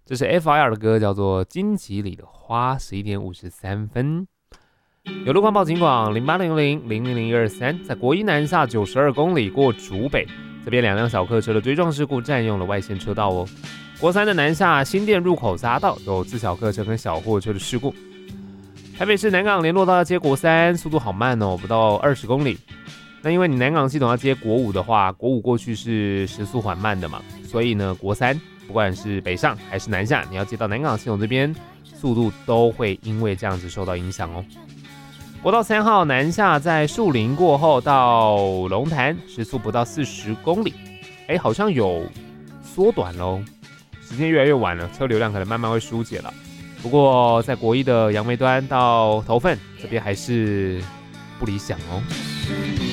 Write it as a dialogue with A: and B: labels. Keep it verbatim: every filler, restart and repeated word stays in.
A: 这是 F I R 的歌，叫做《荆棘里的花》，十一点五十三分。有路况报警广零八零零零零零一二三，在国一南下九十二公里过竹北，这边两辆小客车的追撞事故占用了外线车道哦。国三的南下新店入口匝道有自小客车跟小货车的事故。台北市南港联络道要接国三，速度好慢哦，不到二十公里。那因为你南港系统要接国五的话，国五过去是时速缓慢的嘛，所以呢，国三不管是北上还是南下，你要接到南港系统这边，速度都会因为这样子受到影响哦。国道三号南下在树林过后到龙潭，时速不到四十公里，哎，好像有缩短喽，时间越来越晚了，车流量可能慢慢会疏解了。不过在国一的杨梅端到头份这边还是不理想哦。